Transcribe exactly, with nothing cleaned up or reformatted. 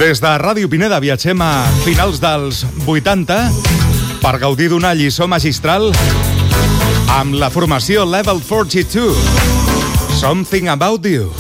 Des de Ràdio Pineda viatgem a finals dels vuitanta per gaudir d'una lliçó magistral amb la formació Level quaranta-dos. Something About You.